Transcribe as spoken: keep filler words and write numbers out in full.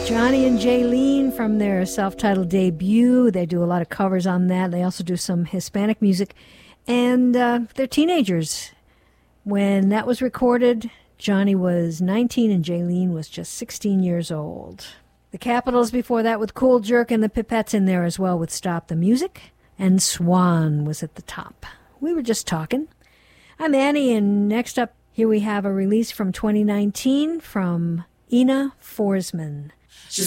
Johnny and Jaylene from their self-titled debut. They do a lot of covers on that. They also do some Hispanic music. And uh, they're teenagers. When that was recorded, Johnny was nineteen and Jaylene was just sixteen years old. The Capitals before that with Cool Jerk and the Pipettes in there as well with Stop the Music. And Swan was at the top. We were just talking. I'm Annie, and next up, here we have a release from twenty nineteen from Ina Forsman. She